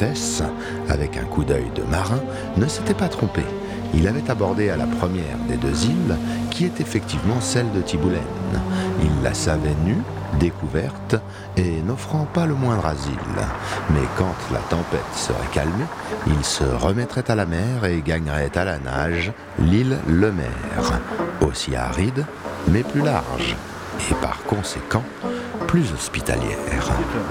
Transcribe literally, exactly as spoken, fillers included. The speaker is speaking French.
Altesse, avec un coup d'œil de marin, ne s'était pas trompé. Il avait abordé à la première des deux îles, qui est effectivement celle de Tiboulen. Il la savait nue, découverte, et n'offrant pas le moindre asile. Mais quand la tempête serait calmée, il se remettrait à la mer et gagnerait à la nage l'île Lemaire, aussi aride, mais plus large, et par conséquent, plus hospitalière.